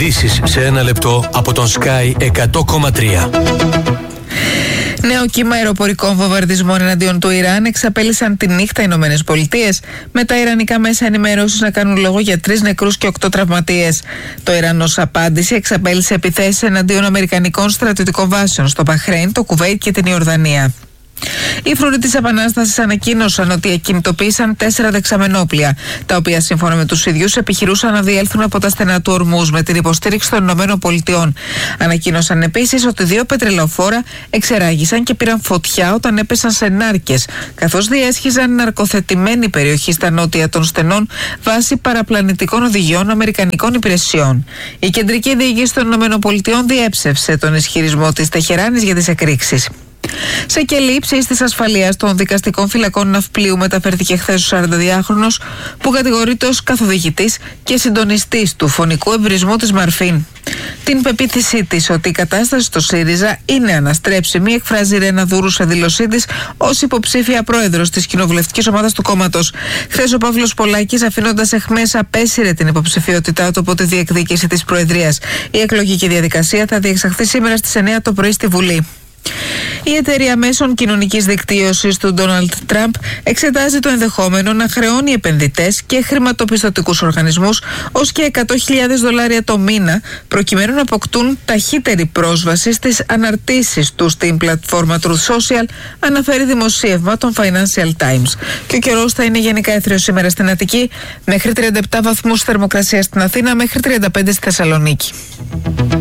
Ειδήσεις σε ένα λεπτό από τον Sky 100,3. Νέο κύμα αεροπορικών βομβαρδισμών εναντίον του Ιράν εξαπέλυσαν τη νύχτα οι Ηνωμένες Πολιτείες, με τα ιρανικά μέσα ενημέρωσης να κάνουν λόγο για 3 νεκρούς και 8 τραυματίες. Το Ιράν ως απάντηση εξαπέλυσε επιθέσεις εναντίον αμερικανικών στρατιωτικών βάσεων στο Μπαχρέιν, το Κουβέιτ και την Ιορδανία. Οι φρουροί της Επανάστασης ανακοίνωσαν ότι εκκινητοποίησαν 4 δεξαμενόπλια, τα οποία σύμφωνα με τους ίδιους επιχειρούσαν να διέλθουν από τα στενά του Ορμούζ με την υποστήριξη των ΗΠΑ. Ανακοίνωσαν επίσης ότι 2 πετρελαιοφόρα εξεράγησαν και πήραν φωτιά όταν έπεσαν σε νάρκες, καθώς διέσχιζαν ναρκοθετημένη περιοχή στα νότια των στενών βάσει παραπλανητικών οδηγιών αμερικανικών υπηρεσιών. Η κεντρική διοίκηση των ΗΠΑ διέψευσε τον ισχυρισμό της Τεχεράνης για τις εκρήξεις. Σε κελί ύψης της ασφαλείας των δικαστικών φυλακών ναυπλίου μεταφέρθηκε χθες ο 42χρονος που κατηγορείται ως καθοδηγητής και συντονιστής του φωνικού εμπρισμού της Μαρφίν. Την πεποίθησή της ότι η κατάσταση στο ΣΥΡΙΖΑ είναι αναστρέψιμη εκφράζει η Ρένα Δούρου σε δήλωσή της ως υποψήφια πρόεδρος της κοινοβουλευτικής ομάδας του κόμματος. Χθες ο Παύλος Πολάκης, αφήνοντας εχμές, απέσυρε την υποψηφιότητά του από τη διεκδίκηση της Προεδρίας. Η εκλογική διαδικασία θα διεξαχθεί σήμερα στις 9 το πρωί στη Βουλή. Η εταιρεία μέσων κοινωνικής δικτύωσης του Ντόναλντ Τραμπ εξετάζει το ενδεχόμενο να χρεώνει επενδυτές και χρηματοπιστωτικούς οργανισμούς ως και $100,000 το μήνα, προκειμένου να αποκτούν ταχύτερη πρόσβαση στις αναρτήσεις του στην πλατφόρμα Truth Social, αναφέρει δημοσίευμα των Financial Times. Και ο καιρός θα είναι γενικά έθριος σήμερα στην Αττική, μέχρι 37 βαθμούς θερμοκρασία στην Αθήνα, μέχρι 35 στη Θεσσαλονίκη.